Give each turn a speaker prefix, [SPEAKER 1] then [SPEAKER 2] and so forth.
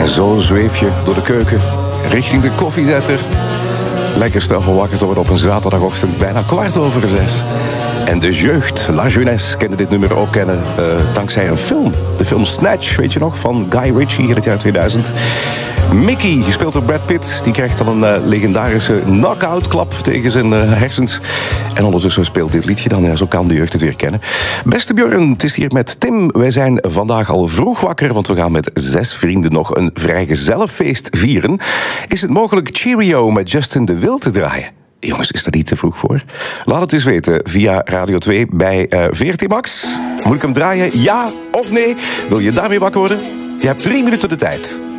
[SPEAKER 1] En zo zweef je door de keuken richting de koffiezetter. Lekker snel van wakker te worden op een zaterdagochtend, bijna 6:15. En de jeugd, La Jeunesse, kende dit nummer ook kennen dankzij een film. De film Snatch, weet je nog, van Guy Ritchie in het jaar 2000. Mickey, gespeeld door Brad Pitt, die krijgt dan een legendarische knock-out-klap tegen zijn hersens. En ondertussen speelt dit liedje dan, ja, zo kan de jeugd het weer kennen. Beste Björn, het is hier met Tim. Wij zijn vandaag al vroeg wakker, want we gaan met 6 vrienden nog een vrijgezellenfeest vieren. Is het mogelijk Cheerio met Justin de Wil te draaien? Jongens, is dat niet te vroeg voor? Laat het eens weten via Radio 2 bij VRT Max. Moet ik hem draaien? Ja of nee? Wil je daarmee wakker worden? Je hebt 3 minuten de tijd.